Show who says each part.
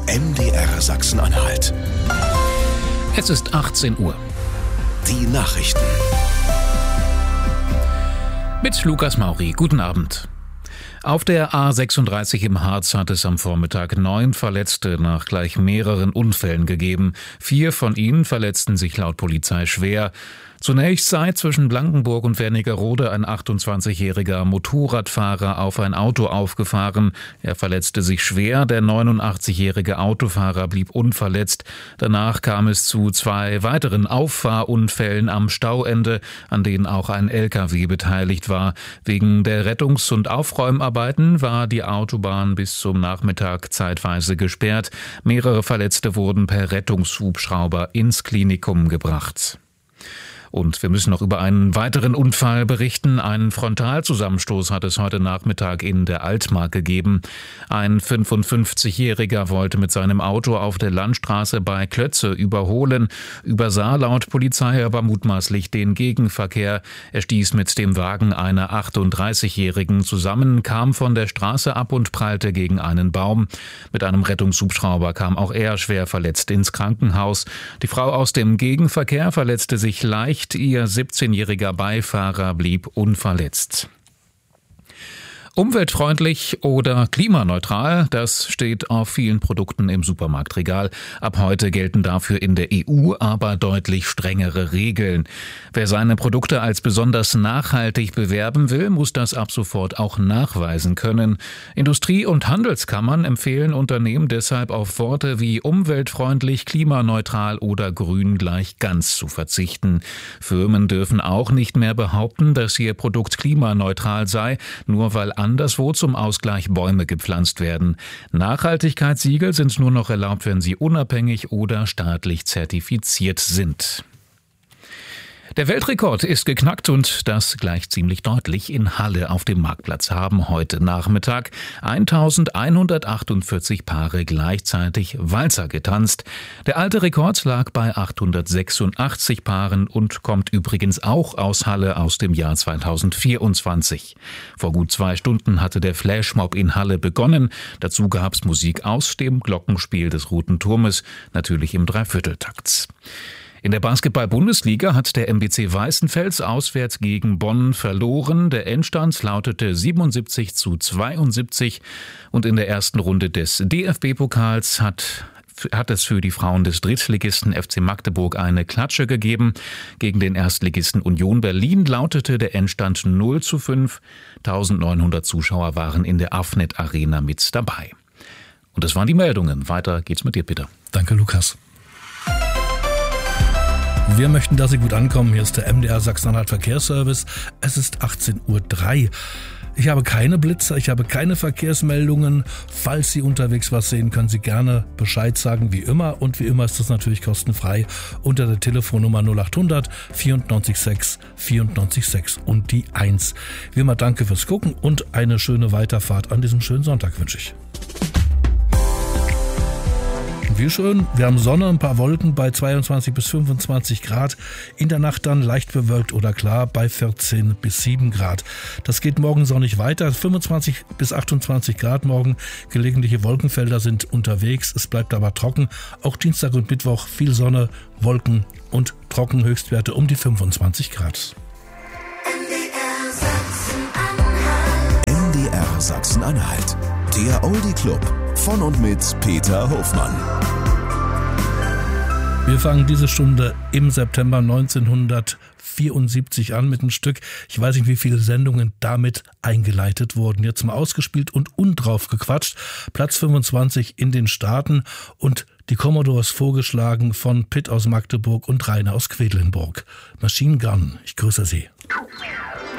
Speaker 1: MDR Sachsen-Anhalt.
Speaker 2: Es ist 18 Uhr.
Speaker 1: Die Nachrichten.
Speaker 2: Mit Lukas Mauri. Guten Abend. Auf der A36 im Harz hat es am Vormittag 9 Verletzte nach gleich mehreren Unfällen gegeben. 4 von ihnen verletzten sich laut Polizei schwer. Zunächst sei zwischen Blankenburg und Wernigerode ein 28-jähriger Motorradfahrer auf ein Auto aufgefahren. Er verletzte sich schwer, der 89-jährige Autofahrer blieb unverletzt. Danach kam es zu 2 weiteren Auffahrunfällen am Stauende, an denen auch ein LKW beteiligt war. Wegen der Rettungs- und Aufräumarbeiten war die Autobahn bis zum Nachmittag zeitweise gesperrt. Mehrere Verletzte wurden per Rettungshubschrauber ins Klinikum gebracht. Und wir müssen noch über einen weiteren Unfall berichten. Einen Frontalzusammenstoß hat es heute Nachmittag in der Altmark gegeben. Ein 55-Jähriger wollte mit seinem Auto auf der Landstraße bei Klötze überholen, übersah laut Polizei aber mutmaßlich den Gegenverkehr. Er stieß mit dem Wagen einer 38-Jährigen zusammen, kam von der Straße ab und prallte gegen einen Baum. Mit einem Rettungshubschrauber kam auch er schwer verletzt ins Krankenhaus. Die Frau aus dem Gegenverkehr verletzte sich leicht. Ihr 17-jähriger Beifahrer blieb unverletzt. Umweltfreundlich oder klimaneutral, das steht auf vielen Produkten im Supermarktregal. Ab heute gelten dafür in der EU aber deutlich strengere Regeln. Wer seine Produkte als besonders nachhaltig bewerben will, muss das ab sofort auch nachweisen können. Industrie- und Handelskammern empfehlen Unternehmen deshalb auf Worte wie umweltfreundlich, klimaneutral oder grün gleich ganz zu verzichten. Firmen dürfen auch nicht mehr behaupten, dass ihr Produkt klimaneutral sei, nur weil anderswo zum Ausgleich Bäume gepflanzt werden. Nachhaltigkeitssiegel sind nur noch erlaubt, wenn sie unabhängig oder staatlich zertifiziert sind. Der Weltrekord ist geknackt und das gleich ziemlich deutlich. In Halle auf dem Marktplatz haben heute Nachmittag 1148 Paare gleichzeitig Walzer getanzt. Der alte Rekord lag bei 886 Paaren und kommt übrigens auch aus Halle aus dem Jahr 2024. Vor gut 2 Stunden hatte der Flashmob in Halle begonnen. Dazu gab's Musik aus dem Glockenspiel des Roten Turmes, natürlich im Dreivierteltakt. In der Basketball-Bundesliga hat der MBC Weißenfels auswärts gegen Bonn verloren. Der Endstand lautete 77:72 und in der ersten Runde des DFB-Pokals hat es für die Frauen des Drittligisten FC Magdeburg eine Klatsche gegeben. Gegen den Erstligisten Union Berlin lautete der Endstand 0:5. 1900 Zuschauer waren in der Afnet Arena mit dabei. Und das waren die Meldungen. Weiter geht's mit dir, Peter.
Speaker 3: Danke, Lukas. Wir möchten, dass Sie gut ankommen. Hier ist der MDR Sachsen-Anhalt Verkehrsservice. Es ist 18:03 Uhr. Ich habe keine Blitzer, ich habe keine Verkehrsmeldungen. Falls Sie unterwegs was sehen, können Sie gerne Bescheid sagen, wie immer. Und wie immer ist das natürlich kostenfrei unter der Telefonnummer 0800 94 6 94 6 und die 1. Wie immer danke fürs Gucken und eine schöne Weiterfahrt an diesem schönen Sonntag wünsche ich. Wie schön, wir haben Sonne, ein paar Wolken bei 22 bis 25 Grad. In der Nacht dann leicht bewölkt oder klar bei 14 bis 7 Grad. Das geht morgen sonnig weiter, 25 bis 28 Grad morgen. Gelegentliche Wolkenfelder sind unterwegs, es bleibt aber trocken. Auch Dienstag und Mittwoch viel Sonne, Wolken und trocken, Höchstwerte um die 25 Grad.
Speaker 1: MDR Sachsen-Anhalt. Der Oldie Club von und mit Peter Hofmann.
Speaker 3: Wir fangen diese Stunde im September 1974 an mit einem Stück. Ich weiß nicht, wie viele Sendungen damit eingeleitet wurden. Jetzt mal ausgespielt und undrauf gequatscht. Platz 25 in den Staaten und die Commodores vorgeschlagen von Pitt aus Magdeburg und Rainer aus Quedlinburg. Machine Gun, ich grüße Sie.